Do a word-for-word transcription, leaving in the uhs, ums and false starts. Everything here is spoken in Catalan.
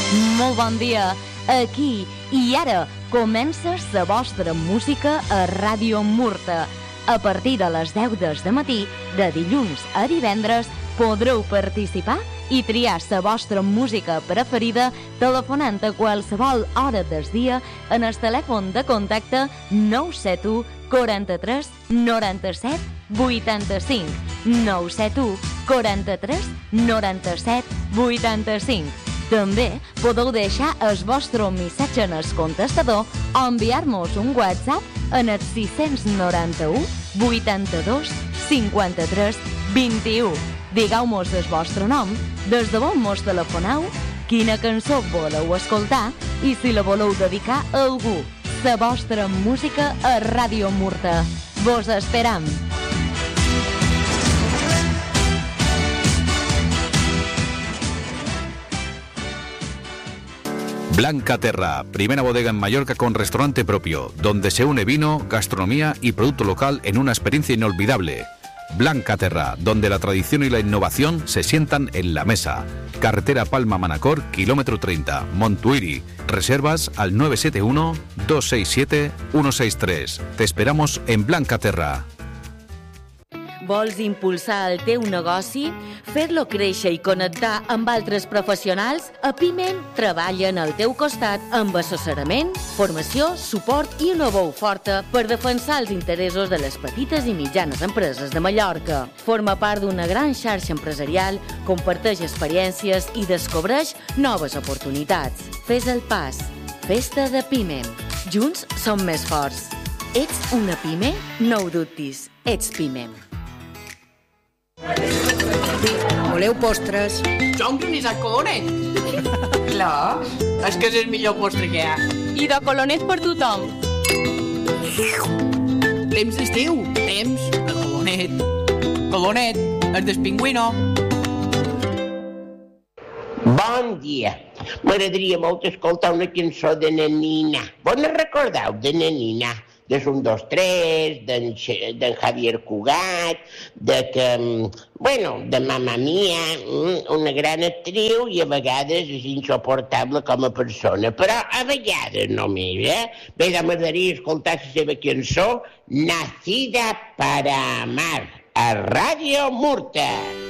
Molt bon dia. Aquí i ara comença la vostra música a Ràdio Murta. A partir de les deu del matí, de dilluns a divendres, podreu participar i triar la vostra música preferida telefonant a qualsevol hora del dia en el telèfon de contacte nou set u quaranta-tres noranta-set vuitanta-cinc nou set u quaranta-tres noranta-set vuitanta-cinc. També podeu deixar el vostre missatge en el contestador o enviar-nos un WhatsApp en el sis nou u vuitanta-dos cinquanta-tres vint-i-u. Digueu-nos el vostre nom, des de on mos telefoneu, quina cançó voleu escoltar i si la voleu dedicar a algú. La vostra música a Ràdio Murta. Vos esperam. Blanca Terra, primera bodega en Mallorca con restaurante propio, donde se une vino, gastronomía y producto local en una experiencia inolvidable. Blanca Terra, donde la tradición y la innovación se sientan en la mesa. Carretera Palma-Manacor, kilómetro treinta, Montuïri. Reservas al nueve siete uno dos seis siete uno seis tres. Te esperamos en Blanca Terra. Vols impulsar el teu negoci? Fer-lo créixer i connectar amb altres professionals? A Pimem treballen al teu costat amb assessorament, formació, suport i una veu forta per defensar els interessos de les petites i mitjanes empreses de Mallorca. Forma part d'una gran xarxa empresarial, comparteix experiències i descobreix noves oportunitats. Fes el pas. Festa de Pimem. Junts som més forts. Ets una pime? No ho dubtis. Ets Pimem. Voleu postres? Jo un granissat colonet. Clar. És que és el millor postre que hi ha. I de colonet per tothom. Temps d'estiu. Temps de colonet. Colonet, el del pingüino. Bon dia. M'agradaria molt escoltar una cançó de Nanina. Vos ne recordeu de Nanina? De un, dos, tres, d'en Javier Cugat, de que, bueno, de Mamma Mia, una gran actriu i a vegades és insuportable com a persona, però a vegades només, eh? Bé, m'agradaria escoltar la seva cançó Nacida para amar, a Ràdio Murta.